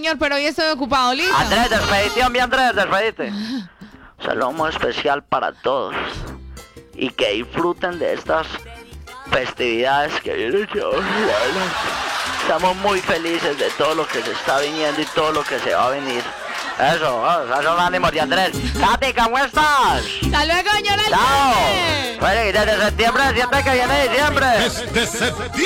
señor, pero hoy estoy ocupado. ¿Listo? Andrés, despedite, hombre, Andrés, despedite. Saludo muy especial para todos. Y que disfruten de estas festividades que vienen. Estamos muy felices de todo lo que se está viniendo y todo lo que se va a venir. Esos ánimos de Andrés. Katy, ¿cómo estás? Hasta luego, señor Chao. alcalde. Bueno, y desde septiembre, siempre que viene diciembre. Desde septiembre.